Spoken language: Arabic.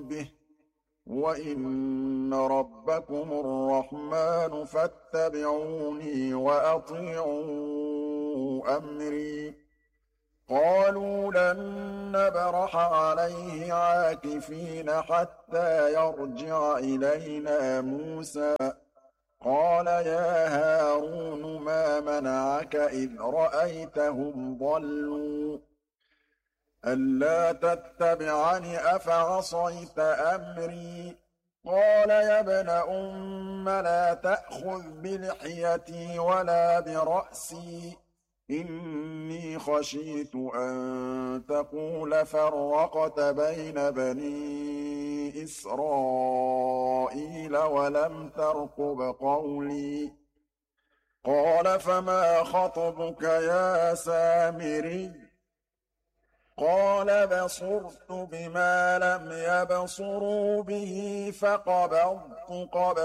به وَإِنَّ رَبَّكُمُ الرَّحْمَٰنُ فَاتَّبِعُونِي وَأَطِيعُوا أَمْرِي قَالُوا لَن نَّبْرَحَ عَلَيْهِ عَاكِفِينَ حَتَّىٰ يَرْجِعَ إِلَيْنَا مُوسَىٰ قَالَ يَا هَارُونُ مَا مَنَعَكَ إِذْ رَأَيْتَهُمْ ضَلُّوا أَلَّا تَتَّبِعَنِ ۖ أَفَعَصَيْتَ أَمْرِي قَالَ يَا ابْنَ أُمَّ لَا تَأْخُذْ بِلِحْيَتِي وَلَا بِرَأْسِي إِنِّي خَشِيتُ أَن تَقُولَ فَرَّقْتَ بَيْنَ بَنِي إِسْرَائِيلَ وَلَمْ تَرْقُبْ قَوْلِي قَالَ فَمَا خَطْبُكَ يَا سَامِرِيُّ قَالَ بَصُرْتُ بِمَا لَمْ يَبْصُرُوا بِهِ فَقَبَضْتُ قَبْضًا